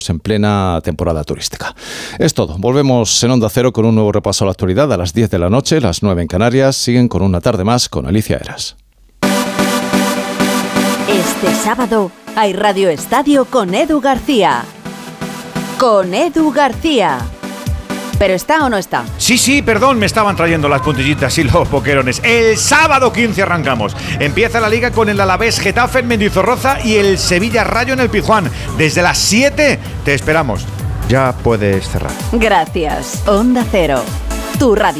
en plena temporada turística. Es todo. Volvemos en Onda Cero con un nuevo repaso a la actualidad a las 10 de la noche, las 9 en Canarias. Siguen con Una tarde más con Alicia Eras. Este sábado hay Radio Estadio con Edu García. Con Edu García. ¿Pero está o no está? Sí, perdón, me estaban trayendo las puntillitas y los boquerones. El sábado 15 arrancamos. Empieza la Liga con el Alavés Getafe en Mendizorroza y el Sevilla Rayo en el Pizjuán. Desde las 7 te esperamos. Ya puedes cerrar. Gracias. Onda Cero, tu radio.